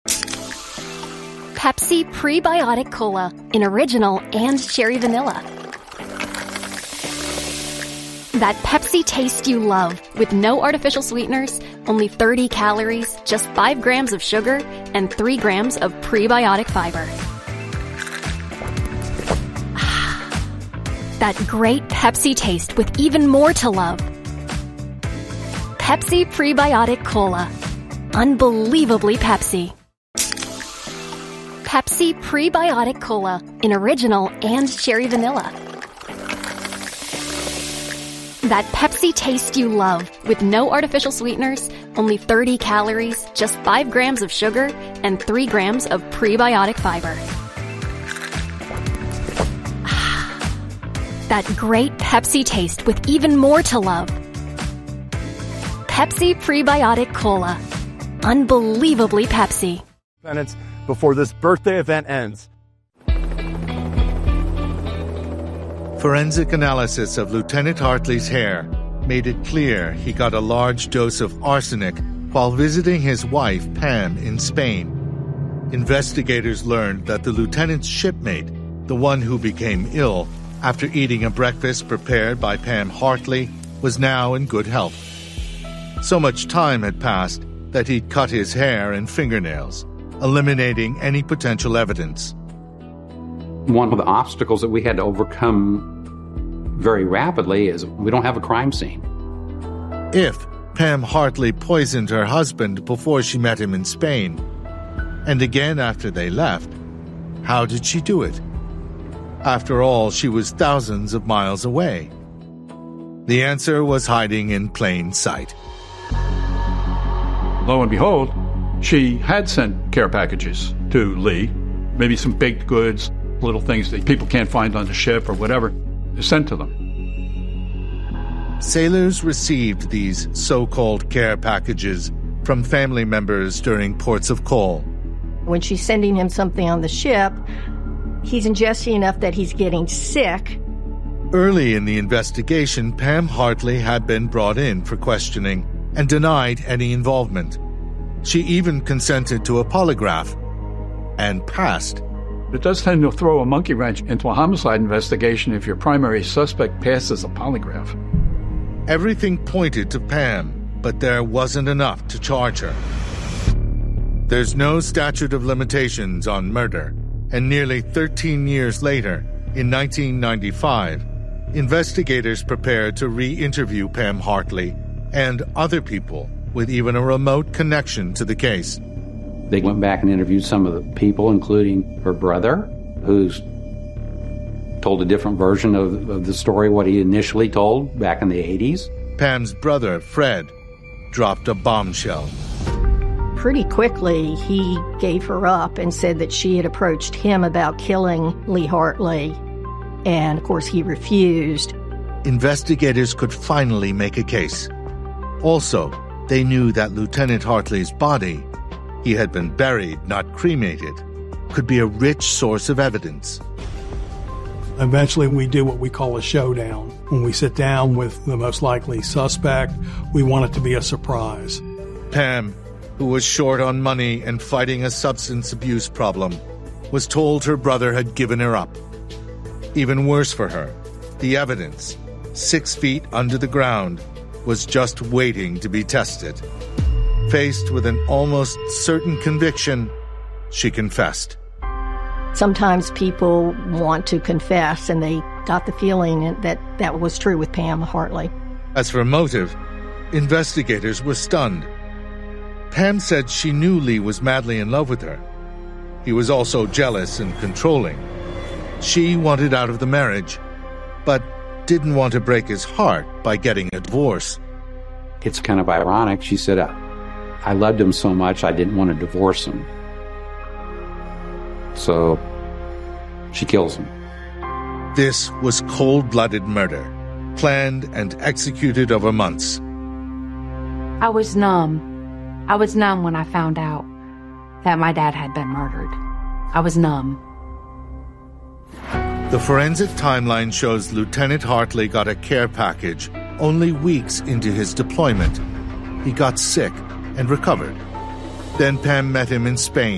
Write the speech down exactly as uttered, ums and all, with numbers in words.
Pepsi Prebiotic Cola in original and cherry vanilla. That Pepsi taste you love with no artificial sweeteners, only thirty calories, just five grams of sugar, and three grams of prebiotic fiber. That great Pepsi taste with even more to love. Pepsi Prebiotic Cola. Unbelievably Pepsi. Pepsi Prebiotic Cola in original and cherry vanilla. That Pepsi taste you love with no artificial sweeteners, only thirty calories, just five grams of sugar, and three grams of prebiotic fiber. That great Pepsi taste with even more to love. Pepsi Prebiotic Cola. Unbelievably Pepsi. Minutes before this birthday event ends. Forensic analysis of Lieutenant Hartley's hair made it clear he got a large dose of arsenic while visiting his wife, Pam, in Spain. Investigators learned that the lieutenant's shipmate, the one who became ill after eating a breakfast prepared by Pam Hartley, was now in good health. So much time had passed that he'd cut his hair and fingernails, eliminating any potential evidence. One of the obstacles that we had to overcome very rapidly is we don't have a crime scene. If Pam Hartley poisoned her husband before she met him in Spain, and again after they left, how did she do it? After all, she was thousands of miles away. The answer was hiding in plain sight. Lo and behold, she had sent care packages to Lee, maybe some baked goods, little things that people can't find on the ship or whatever, sent to them. Sailors received these so-called care packages from family members during ports of call. When she's sending him something on the ship, he's ingesting enough that he's getting sick. Early in the investigation, Pam Hartley had been brought in for questioning and denied any involvement. She even consented to a polygraph and passed. It does tend to throw a monkey wrench into a homicide investigation if your primary suspect passes a polygraph. Everything pointed to Pam, but there wasn't enough to charge her. There's no statute of limitations on murder, and nearly thirteen years later, in nineteen ninety-five, investigators prepared to re-interview Pam Hartley and other people with even a remote connection to the case. They went back and interviewed some of the people, including her brother, who's told a different version of, of the story, what he initially told back in the eighties. Pam's brother, Fred, dropped a bombshell. Pretty quickly, he gave her up and said that she had approached him about killing Lee Hartley. And, of course, he refused. Investigators could finally make a case. Also, they knew that Lieutenant Hartley's body, he had been buried, not cremated, could be a rich source of evidence. Eventually, we do what we call a showdown. When we sit down with the most likely suspect, we want it to be a surprise. Pam, who was short on money and fighting a substance abuse problem, was told her brother had given her up. Even worse for her, the evidence, six feet under the ground, was just waiting to be tested. Faced with an almost certain conviction, she confessed. Sometimes people want to confess, and they got the feeling that that was true with Pam Hartley. As for motive, investigators were stunned. Pam said she knew Lee was madly in love with her. He was also jealous and controlling. She wanted out of the marriage, but didn't want to break his heart by getting a divorce. It's kind of ironic. She said, I loved him so much I didn't want to divorce him. So she kills him. This was cold-blooded murder, planned and executed over months. I was numb. I was numb when I found out that my dad had been murdered. I was numb. The forensic timeline shows Lieutenant Hartley got a care package only weeks into his deployment. He got sick and recovered. Then Pam met him in Spain.